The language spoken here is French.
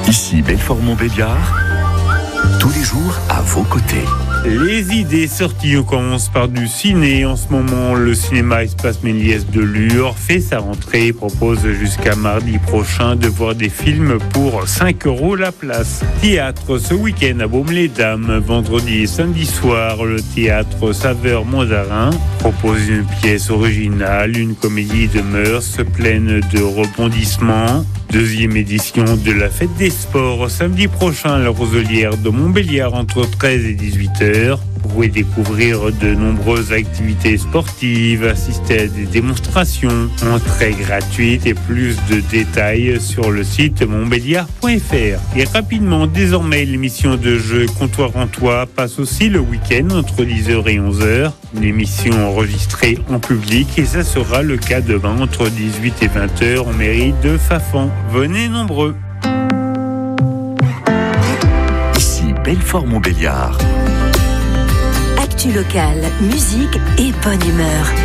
Ici Belfort-Montbéliard, tous les jours à vos côtés. Les idées sorties, on commence par du ciné. En ce moment, le cinéma Espace Méliès de Lure fait sa rentrée et propose jusqu'à mardi prochain de voir des films pour 5 € la place. Théâtre ce week-end à Baume-les-Dames. Vendredi et samedi soir, le théâtre Saveur Mandarin propose une pièce originale, une comédie de mœurs pleine de rebondissements. Deuxième édition de la Fête des Sports, samedi prochain à la Roselière de Montbéliard entre 13 et 18h. Vous pouvez découvrir de nombreuses activités sportives, assister à des démonstrations, entrée gratuite et plus de détails sur le site montbéliard.fr. Et rapidement, désormais, l'émission de jeu Comptoir en Toi passe aussi le week-end entre 10h et 11h. Une émission enregistrée en public et ça sera le cas demain entre 18 et 20h en mairie de Fafan. Venez nombreux. Ici Belfort-Montbéliard. Actu locale, musique et bonne humeur.